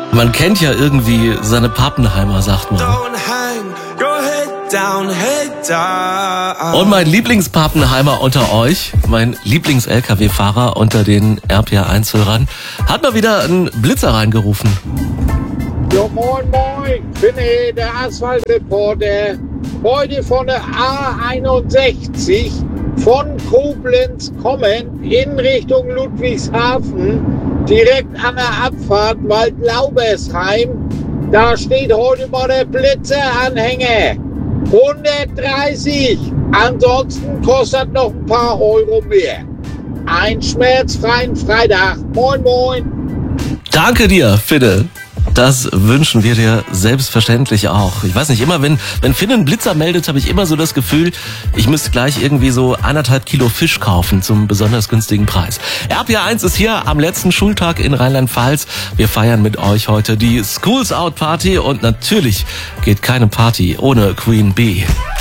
Man kennt ja irgendwie seine Pappenheimer, sagt man. Und mein Lieblingspappenheimer unter euch, mein Lieblings-LKW-Fahrer unter den RPR1-Hörern, hat mal wieder einen Blitzer reingerufen. Ja, moin, bin der Asphaltreporter. Heute von der A61 von Koblenz kommen in Richtung Ludwigshafen, direkt an der Abfahrt Waldlaubersheim. Da steht heute mal der Blitzeranhänger. 130. Ansonsten kostet noch ein paar Euro mehr. Ein schmerzfreien Freitag. Moin, moin. Danke dir, Finne. Das wünschen wir dir selbstverständlich auch. Ich weiß nicht, immer wenn Finn einen Blitzer meldet, habe ich immer so das Gefühl, ich müsste gleich irgendwie so 1,5 Kilo Fisch kaufen zum besonders günstigen Preis. RPR1 ist hier am letzten Schultag in Rheinland-Pfalz. Wir feiern mit euch heute die Schools Out Party und natürlich geht keine Party ohne Queen Bee.